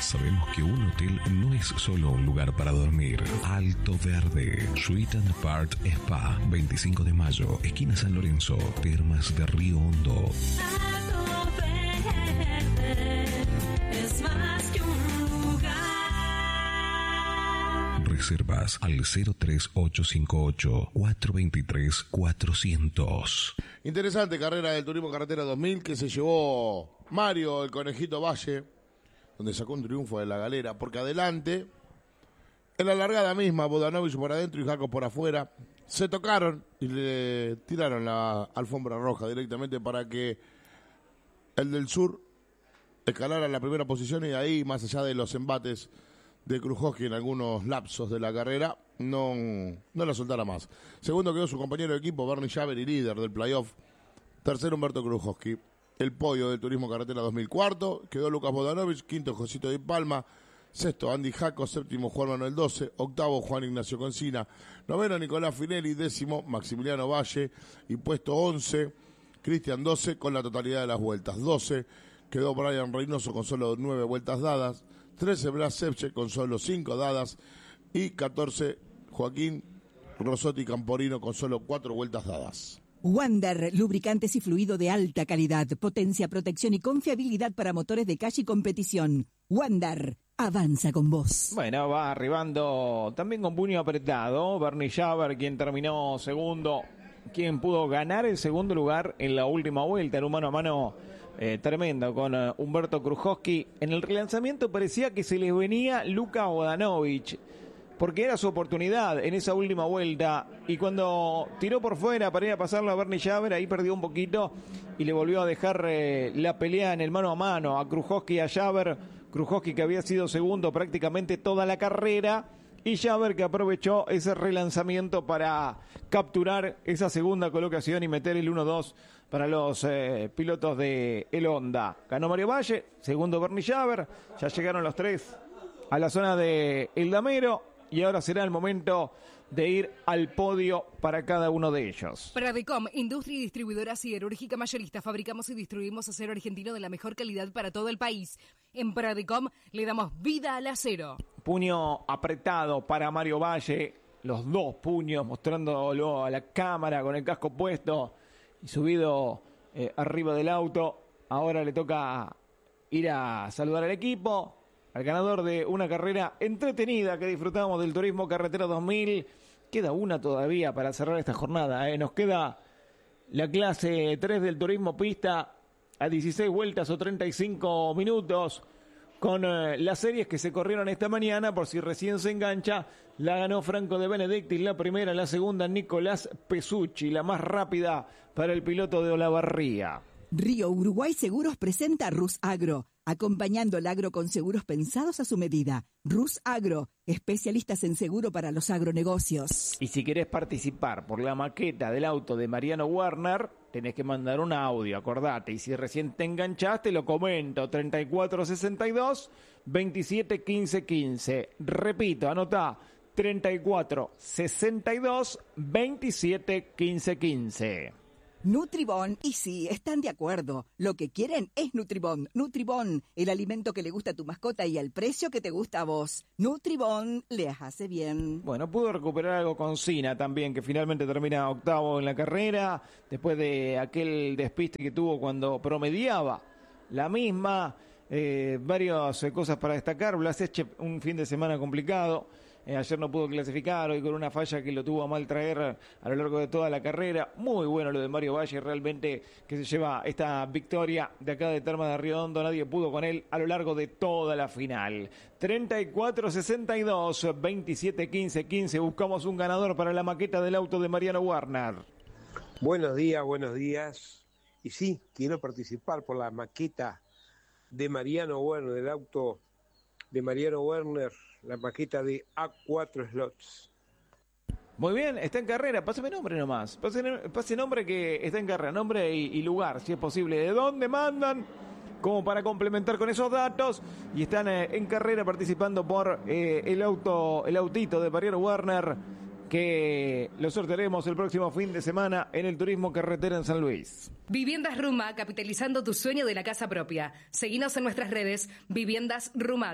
Sabemos que un hotel no es solo un lugar para dormir. Alto Verde, Suite and Part Spa, 25 de mayo, esquina San Lorenzo, Termas de Río Hondo. Alto Verde es más que un lugar. Reservas al 03858-423-400. Interesante carrera del Turismo Carretera 2000 que se llevó Mario, el Conejito Valle, donde sacó un triunfo de la galera, porque adelante, en la largada misma, Bodanovich por adentro y Jaco por afuera, se tocaron y le tiraron la alfombra roja directamente para que el del sur escalara la primera posición y de ahí, más allá de los embates de Krujowski en algunos lapsos de la carrera, no la soltara más. Segundo quedó su compañero de equipo, Bernie Schaber, y líder del playoff. Tercero, Humberto Krujowski. El podio del Turismo Carretera 2000. Cuarto quedó Lucas Bodanovich. Quinto, Josito Di Palma. Sexto, Andy Jaco. Séptimo, Juan Manuel 12. Octavo, Juan Ignacio Concina. Noveno, Nicolás Finelli. Décimo, Maximiliano Valle. Y puesto 11, Cristian 12, con la totalidad de las vueltas. 12 quedó Brian Reynoso con solo 9 vueltas dadas. 13, Blas Sepche con solo 5 dadas. Y 14, Joaquín Rosotti Camporino con solo 4 vueltas dadas. Wander, lubricantes y fluido de alta calidad, potencia, protección y confiabilidad para motores de calle y competición. Wander, avanza con vos. Bueno, va arribando también con puño apretado Bernie Schaber, quien terminó segundo, quien pudo ganar el segundo lugar en la última vuelta, en un mano a mano tremendo con Humberto Krujowski. En el relanzamiento parecía que se les venía Luka Bodanovich, porque era su oportunidad en esa última vuelta, y cuando tiró por fuera para ir a pasarlo a Bernie Schaber, ahí perdió un poquito y le volvió a dejar la pelea en el mano a mano a Krujowski y a Schaber. Krujowski, que había sido segundo prácticamente toda la carrera, y Schaber, que aprovechó ese relanzamiento para capturar esa segunda colocación y meter el 1-2 para los pilotos de El Honda. Ganó Mario Valle, segundo Bernie Schaber, ya llegaron los tres a la zona de El Damero, y ahora será el momento de ir al podio para cada uno de ellos. Pradecom, industria y distribuidora siderúrgica mayorista. Fabricamos y distribuimos acero argentino de la mejor calidad para todo el país. En Pradecom le damos vida al acero. Puño apretado para Mario Valle, los dos puños mostrándolo a la cámara con el casco puesto y subido arriba del auto. Ahora le toca ir a saludar al equipo, al ganador de una carrera entretenida que disfrutamos del Turismo Carretera 2000. Queda una todavía para cerrar esta jornada. Nos queda la clase 3 del Turismo Pista a 16 vueltas o 35 minutos. Con las series que se corrieron esta mañana, por si recién se engancha, la ganó Franco de Benedictis, la primera, la segunda Nicolás Pesucci, la más rápida para el piloto de Olavarría. Río Uruguay Seguros presenta Rus Agro, acompañando el agro con seguros pensados a su medida. Rus Agro, especialistas en seguro para los agronegocios. Y si querés participar por la maqueta del auto de Mariano Werner, tenés que mandar un audio, acordate. Y si recién te enganchaste, lo comento, 3462-271515. Repito, anotá, 3462-271515. Nutribón, y sí, están de acuerdo. Lo que quieren es Nutribón. Nutribón, el alimento que le gusta a tu mascota y al precio que te gusta a vos. Nutribón les hace bien. Bueno, pudo recuperar algo con Sina también, que finalmente termina octavo en la carrera, después de aquel despiste que tuvo cuando promediaba la misma. Varias cosas para destacar. Blas Eche, un fin de semana complicado. Ayer no pudo clasificar, hoy con una falla que lo tuvo a mal traer a lo largo de toda la carrera. Muy bueno lo de Mario Valle, realmente, que se lleva esta victoria de acá de Termas de Río Hondo. Nadie pudo con él a lo largo de toda la final. 34-62-27-15-15. Buscamos un ganador para la maqueta del auto de Mariano Werner. Buenos días. Y sí, quiero participar por la maqueta de Mariano Werner, del auto de Mariano Werner, la maqueta de A4 Slots. Muy bien, está en carrera. Pásame nombre nomás. Pase nombre que está en carrera. Nombre y lugar, si es posible. ¿De dónde mandan? Como para complementar con esos datos. Y están en carrera participando por el autito de Mariano Werner. que lo sortearemos el próximo fin de semana en el Turismo Carretera en San Luis. Viviendas Ruma, capitalizando tu sueño de la casa propia. Seguinos en nuestras redes, Viviendas Ruma,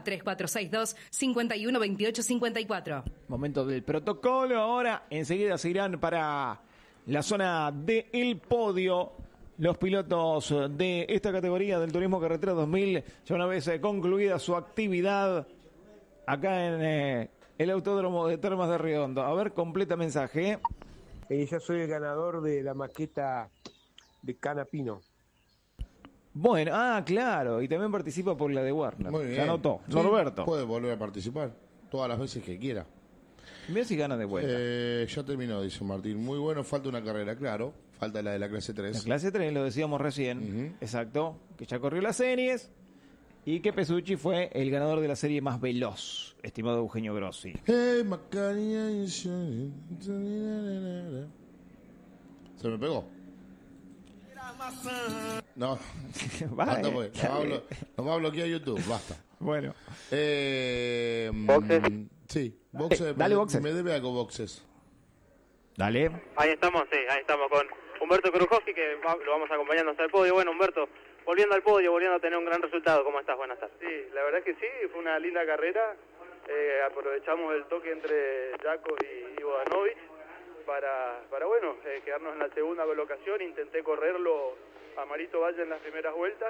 3462-512854. Momento del protocolo. Ahora enseguida se irán para la zona del podio los pilotos de esta categoría del Turismo Carretera 2000, ya una vez concluida su actividad acá en el Autódromo de Termas de Riondo. A ver, completa mensaje. Yo soy el ganador de la maqueta de Canapino. Bueno, claro, y también participa por la de Warner. Muy bien. Se anotó. Sí, Norberto. puede volver a participar todas las veces que quiera. Mira si gana de vuelta. Ya terminó, dice Martín. Muy bueno, falta una carrera, claro. Falta la de la clase 3. La clase 3, lo decíamos recién. Exacto. Que ya corrió las series. Y que Pesucci fue el ganador de la serie más veloz, estimado Eugenio Grossi. Hey, Macarena. Se me pegó. No. Basta, pues. Nos va a bloquear YouTube. Basta. Bueno. ¿Boxes? Sí. Boxes. Dale, boxes. Me debe algo, boxes. Dale. Ahí estamos con Humberto Krujowski, que lo vamos acompañando hasta el podio. Bueno, Humberto, volviendo al podio, volviendo a tener un gran resultado. ¿Cómo estás? Buenas tardes. Sí, la verdad es que sí, fue una linda carrera. Aprovechamos el toque entre Jaco y Vodanovic para quedarnos en la segunda colocación. Intenté correrlo a Marito Valle en las primeras vueltas.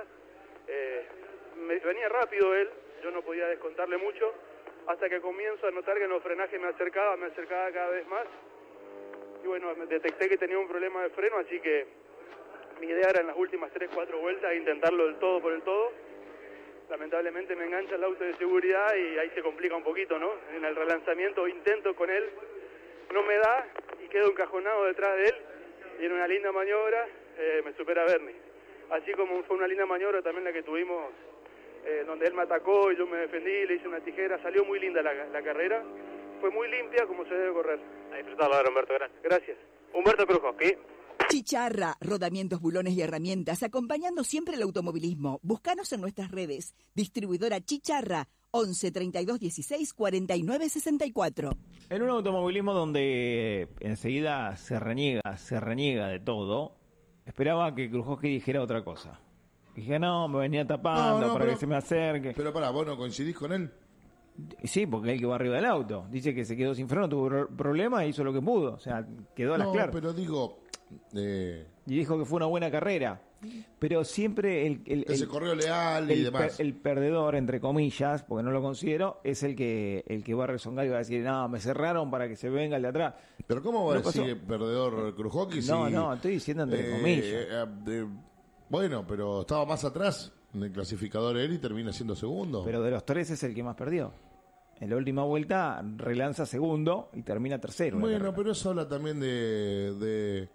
Venía rápido él, yo no podía descontarle mucho, hasta que comienzo a notar que en los frenajes me acercaba cada vez más. Y bueno, detecté que tenía un problema de freno, así que mi idea era en las últimas 3-4 vueltas intentarlo del todo por el todo. Lamentablemente me engancha el auto de seguridad y ahí se complica un poquito, ¿no? En el relanzamiento intento con él, no me da y quedo encajonado detrás de él y en una linda maniobra me supera Bernie. Así como fue una linda maniobra también la que tuvimos donde él me atacó y yo me defendí, le hice una tijera, salió muy linda la carrera, fue muy limpia como se debe correr. A disfrutarlo ahora, Humberto, gracias. Gracias. Humberto Krujowski. Chicharra, rodamientos, bulones y herramientas, acompañando siempre el automovilismo. Búscanos en nuestras redes. Distribuidora Chicharra, 11 32 16 49 64. En un automovilismo donde enseguida se reniega de todo, esperaba que Krujowski dijera otra cosa. Dije, no, me venía tapando para que se me acerque. Pero ¿vos no coincidís con él? Sí, porque él que va arriba del auto. Dice que se quedó sin freno, tuvo problemas e hizo lo que pudo. O sea, quedó a las claras. Pero digo... Y dijo que fue una buena carrera. Pero siempre ese correo leal y demás. El perdedor, entre comillas, porque no lo considero, es el que va a rezongar y va a decir, no, me cerraron para que se venga el de atrás. Pero ¿cómo va a decir perdedor Krujowski? No, estoy diciendo entre comillas. Bueno, pero estaba más atrás en el clasificador él y termina siendo segundo. Pero de los tres es el que más perdió. En la última vuelta relanza segundo y termina tercero. Bueno, pero eso habla también del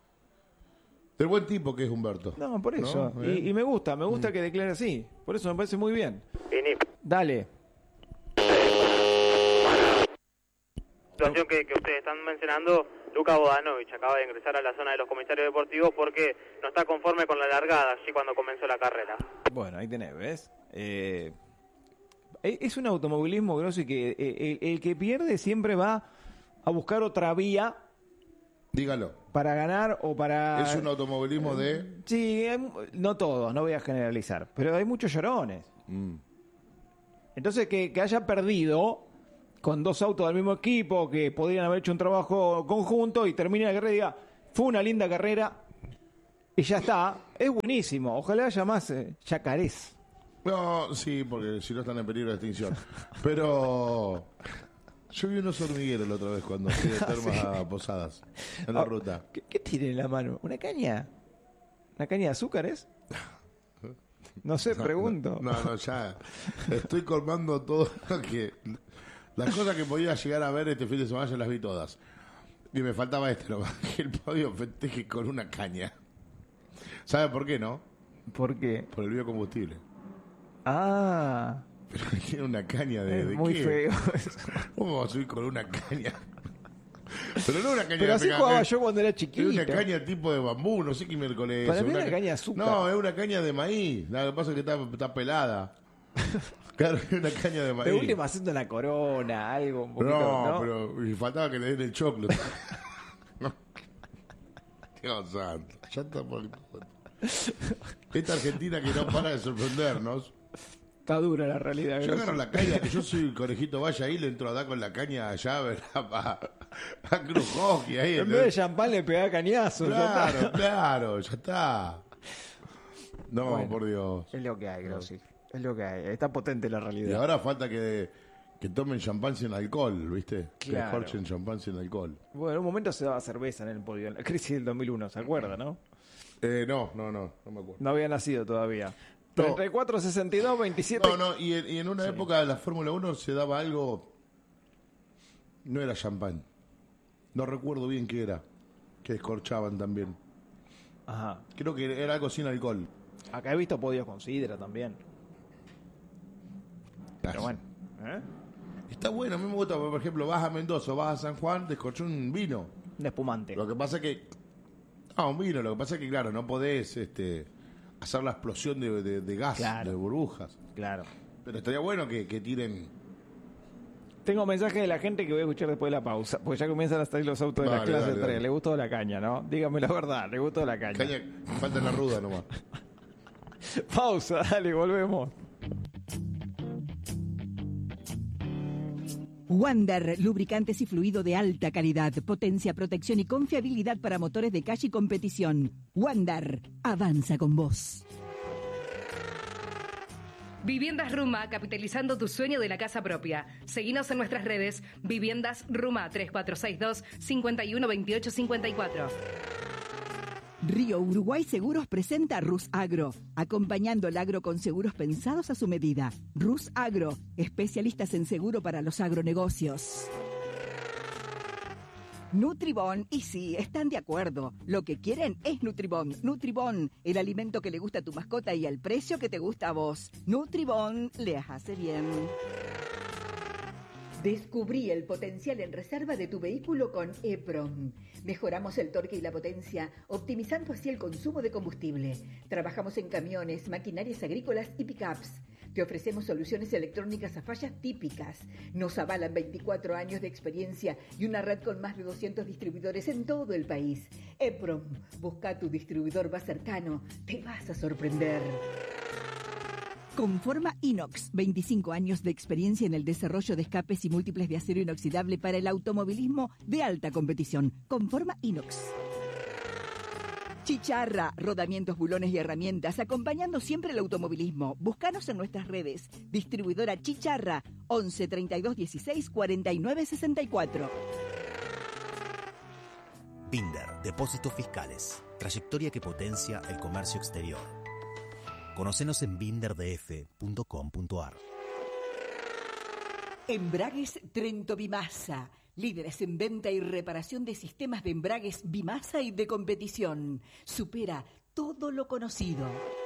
buen tipo que es Humberto. No, por eso. ¿No? Y me gusta que declare así. Por eso me parece muy bien. Dale. Situación que ustedes están mencionando, Luka Vodanovic acaba de ingresar a la zona de los comisarios deportivos porque no está conforme con la largada allí cuando comenzó la carrera. Bueno, ahí tenés, ¿ves? Es un automovilismo, Grossi, que el que pierde siempre va a buscar otra vía. Dígalo. Para ganar o para... Es un automovilismo de... Sí, no todos, no voy a generalizar, pero hay muchos llorones. Entonces, que haya perdido con dos autos del mismo equipo, que podrían haber hecho un trabajo conjunto y termine la carrera y diga, fue una linda carrera y ya está, es buenísimo. Ojalá haya más yacarés. No, sí, porque si no están en peligro de extinción. Pero yo vi unos hormigueros la otra vez cuando fui de Termas a Posadas, en la ruta. ¿Qué tiene en la mano? ¿Una caña? ¿Una caña de azúcar es? No sé, pregunto. No, ya estoy colmando todo lo que... Las cosas que podía llegar a ver este fin de semana ya las vi todas. Y me faltaba que el podio festeje con una caña. ¿Sabe por qué, no? ¿Por qué? Por el biocombustible. Ah. Pero tiene una caña de muy qué? Feo. ¿Cómo vamos a subir con una caña? Pero no una caña Pero de así jugaba yo cuando era chiquito. Es una caña tipo de bambú, no sé qué miércoles. Para mí una caña de azúcar. No, es una caña de maíz. Lo que pasa es que está pelada. Claro, una caña de De maíz. última haciendo una corona, algo un poquito, No, ¿no? pero y faltaba que le den el choclo. No. Dios santo. Ya está por... Esta Argentina que no para de sorprendernos. Está dura la realidad. Yo Grossi. agarro la caña, que yo soy el conejito vaya ahí, le entro a dar con la caña allá, ¿verdad? A Cruz Hockey ahí. En vez de champán le pegaba cañazo. ya está. Claro, ya está. No, Bueno, por Dios. Es lo que hay, Grossi. Es lo que hay. Está potente la Y realidad. ahora falta que tomen champán sin alcohol, ¿viste? Que Claro. escorchen champán sin alcohol. Bueno, en un momento se daba cerveza en el podio. En la crisis del 2001, ¿se acuerda, no? No me acuerdo. No había nacido todavía. No. 34, 62, 27. No, y en una época de la Fórmula 1 se daba algo. No era champán. No recuerdo bien qué era. Que escorchaban también. Ajá. Creo que era algo sin alcohol. Acá he visto podios con sidra también. Pero bueno. ¿eh? Está bueno, a mí me gusta, por ejemplo, vas a Mendoza, vas a San Juan, te escorchó un vino. Un espumante. Lo que pasa es que... un vino, lo que pasa es que, claro, no podés hacer la explosión de gas, Claro. de burbujas. Claro. Pero estaría bueno que tiren... Tengo mensajes de la gente que voy a escuchar después de la pausa, porque ya comienzan a salir los autos de la Dale, clase dale, 3. dale. Le gustó la caña, ¿no? Dígame la verdad, le gustó la caña. Caña, falta la ruda nomás. Pausa, dale, volvemos. Wander, lubricantes y fluido de alta calidad, potencia, protección y confiabilidad para motores de calle y competición. Wander, avanza con vos. Viviendas Ruma, capitalizando tu sueño de la casa propia. Seguinos en nuestras redes, Viviendas Ruma 3462-512854. Río Uruguay Seguros presenta Rus Agro, acompañando el agro con seguros pensados a su medida. Rus Agro, especialistas en seguro para los agronegocios. Nutribón, y sí, están de acuerdo. Lo que quieren es Nutribón. Nutribón, el alimento que le gusta a tu mascota y al precio que te gusta a vos. Nutribón, les hace bien. Descubrí el potencial en reserva de tu vehículo con EPROM. Mejoramos el torque y la potencia, optimizando así el consumo de combustible. Trabajamos en camiones, maquinarias agrícolas y pickups. Te ofrecemos soluciones electrónicas a fallas típicas. Nos avalan 24 años de experiencia y una red con más de 200 distribuidores en todo el país. EPROM, busca tu distribuidor más cercano. Te vas a sorprender. Conforma Inox, 25 años de experiencia en el desarrollo de escapes y múltiples de acero inoxidable para el automovilismo de alta competición. Conforma Inox. Chicharra, rodamientos, bulones y herramientas, acompañando siempre el automovilismo. Búscanos en nuestras redes. Distribuidora Chicharra, 11 32 16 49 64. Binder, Depósitos Fiscales. Trayectoria que potencia el comercio exterior. Conocenos en binderdf.com.ar. Embragues Trento Bimasa. Líderes en venta y reparación de sistemas de embragues Bimasa y de competición. Supera todo lo conocido.